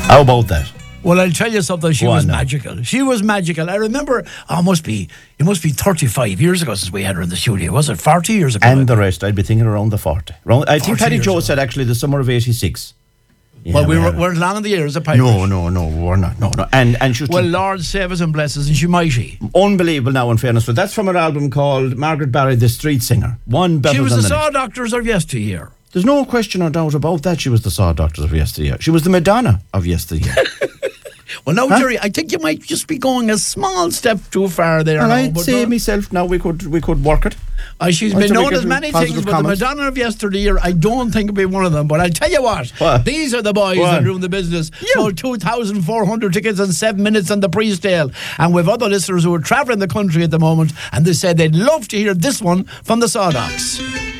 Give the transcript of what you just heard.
How about that? Well, I'll tell you something. She Go was on now. magical. She was magical. I remember. It must be 35 years ago since we had her in the studio. Was it 40 years ago? And the rest, I'd be thinking around the 40. I think 40 Paddy years Joe ago. said actually the summer of 86. Yeah, Well, we had her. weren't long in the years of Pipers. No, we're not. No. And she was Well, Lord save us and bless us, and she mighty. unbelievable now, in fairness. But that's from an album called Margaret Barry, The Street Singer. One better She was than the the next. Saw Doctors of yesteryear. There's no question or doubt about that. She was the Saw Doctors of yesteryear. She was the Madonna of yesteryear. Well, now, Jerry, I think you might just be going a small step too far there. And now, I'd but say no. myself now we could work it. She's I'd been say we known could as do many positive things, but comments. the Madonna of yesteryear, I don't think will be one of them. But I'll tell you what, these are the boys What? that ruin the business. Sold 2,400 tickets in 7 minutes on the pre-sale. And we've other listeners who are travelling the country at the moment, and they said they'd love to hear this one from the Sawdocks.